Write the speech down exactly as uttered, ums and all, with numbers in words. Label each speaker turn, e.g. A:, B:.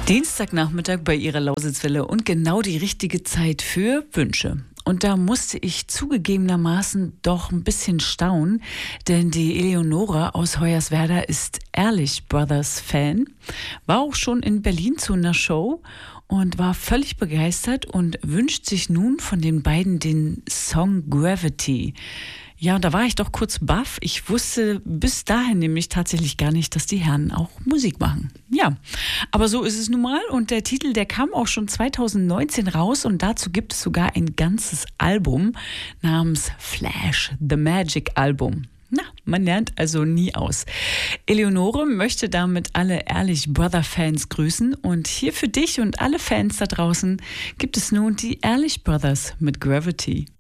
A: Dienstagnachmittag bei Ihrer Lausitzwelle und genau die richtige Zeit für Wünsche. Und da musste ich zugegebenermaßen doch ein bisschen staunen, denn die Eleonora aus Hoyerswerda ist Ehrlich Brothers Fan, war auch schon in Berlin zu einer Show und war völlig begeistert und wünscht sich nun von den beiden den Song Gravity. Ja, und da war ich doch kurz baff. Ich wusste bis dahin nämlich tatsächlich gar nicht, dass die Herren auch Musik machen. Ja, aber so ist es nun mal. Und der Titel, der kam auch schon zweitausendneunzehn raus und dazu gibt es sogar ein ganzes Album namens Flash, The Magic Album. Na, man lernt also nie aus. Eleonore möchte damit alle Ehrlich Brother Fans grüßen und hier für dich und alle Fans da draußen gibt es nun die Ehrlich Brothers mit Gravity.